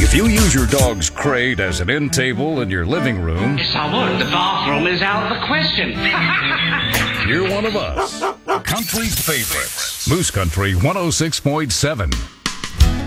If you use your dog's crate as an end table in your living room, Yes, I would. The bathroom is out of the question. you're one of us. Country's favorites. Moose Country 106.7.